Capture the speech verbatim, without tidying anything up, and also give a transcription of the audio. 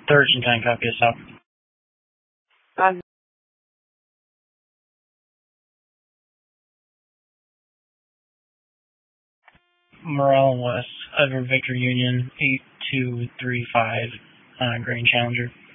thirteen ten, copy us out. Five. Morale West, Edward Victor Union, eight two three five, uh, Green Challenger.